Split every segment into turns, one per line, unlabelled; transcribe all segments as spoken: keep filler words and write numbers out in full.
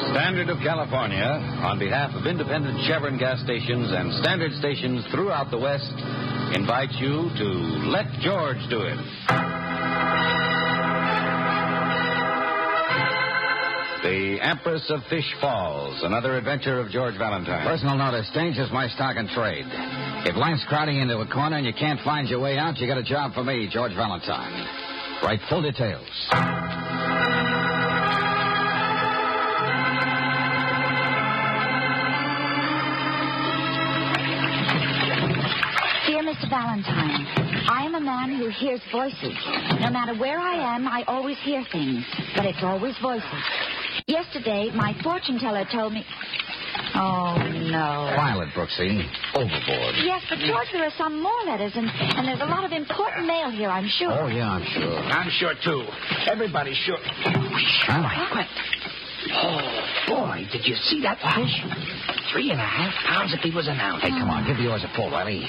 Standard of California, on behalf of independent Chevron gas stations and Standard stations throughout the West, invites you to Let George Do It. The Empress of Fish Falls, another adventure of George Valentine.
Personal notice, danger's my stock and trade. If life's crowding into a corner and you can't find your way out, you got a job for me, George Valentine. Write full details.
Dear Mister Valentine, I am a man who hears voices. No matter where I am, I always hear things, but it's always voices. Yesterday, my fortune teller told me... Oh, no.
File it, Brooksy. Overboard.
Yes, but George, there are some more letters, and, and there's a lot of important mail here, I'm sure.
Oh, yeah, I'm sure.
I'm sure, too. Everybody's sure.
Huh?
Quiet. Oh, boy, did you see that fish? Three and a half pounds if he was an ounce.
Hey, come on, give yours a pull, Riley.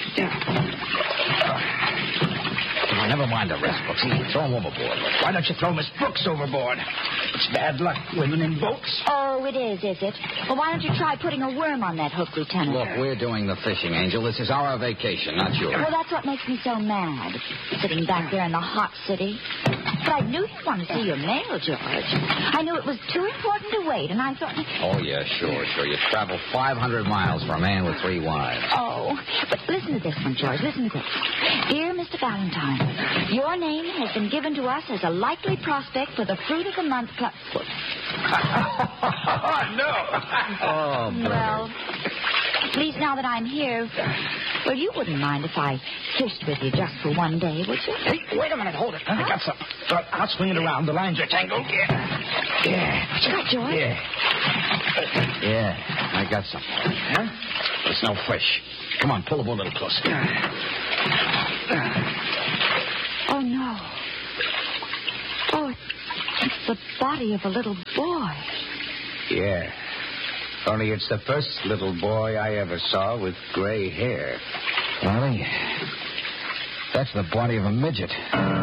Come on, never mind the rest, Brooksy. Throw him overboard.
Why don't you throw Miss Brooks overboard? It's bad luck, women in boats.
Oh, it is, is it? Well, why don't you try putting a worm on that hook, Lieutenant?
Look, we're doing the fishing, Angel. This is our vacation, not yours.
Well, that's what makes me so mad, sitting back there in the hot city. But I knew you'd want to see your mail, George. I knew it was too important to wait, and I thought...
Oh, yeah, sure, sure. You travel five hundred miles for a man with three wives.
Oh, but listen to this one, George. Listen to this. Dear Mister Valentine, your name has been given to us as a likely prospect for the Fruit of the Month Club.
Oh, no.
Oh, brother.
Well, at least now that I'm here, well, you wouldn't mind if I fished with you just for one day, would you?
Hey, wait a minute. Hold it. I got something. Uh, I'll swing it around. The lines are tangled. Yeah. Yeah.
What you got, George?
Yeah.
Yeah, I got something.
Huh?
There's no fish. Come on, pull the boat a little closer.
Oh, no. Oh, it's the body of a little boy.
Yeah. Only it's the first little boy I ever saw with gray hair.
Riley, that's the body of a midget.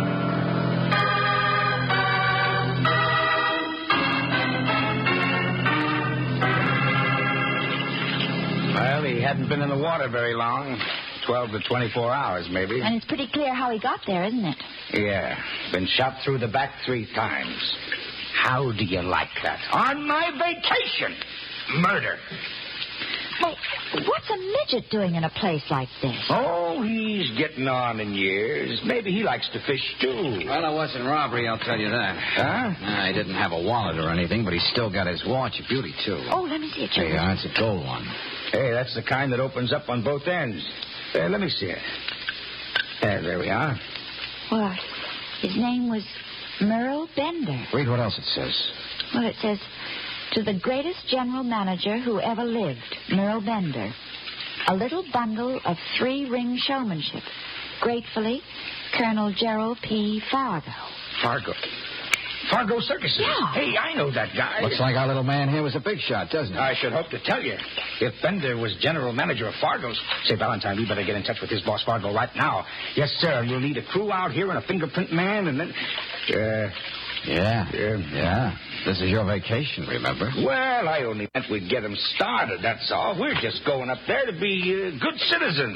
Well, he hadn't been in the water very long. Twelve to twenty-four hours, maybe.
And it's pretty clear how he got there, isn't it?
Yeah. Been shot through the back three times. How do you like that? On my vacation. Murder.
Well, what's a midget doing in a place like this?
Oh, he's getting on in years. Maybe he likes to fish, too.
Well, it wasn't robbery, I'll tell you that.
Huh?
Nah, he didn't have a wallet or anything, but he still got his watch. A beauty, too.
Oh, let me see it, George.
Yeah, it's a gold one.
Hey, that's the kind that opens up on both ends. Uh, let me see it. Uh, there we are.
Well, his name was Merle Bender.
Read what else it says.
Well, it says, to the greatest general manager who ever lived, Merle Bender. A little bundle of three-ring showmanship. Gratefully, Colonel Gerald P. Fargo.
Fargo. Fargo Circuses.
Yeah.
Hey, I know that guy.
Looks like our little man here was a big shot, doesn't it?
I should hope to tell you. If Bender was general manager of Fargo's... Say, Valentine, we better get in touch with his boss, Fargo, right now. Yes, sir. You'll need a crew out here and a fingerprint man, and then... Uh...
Yeah.
Yeah.
Yeah. This is your vacation, remember?
Well, I only meant we'd get him started, that's all. We're just going up there to be uh, good citizens.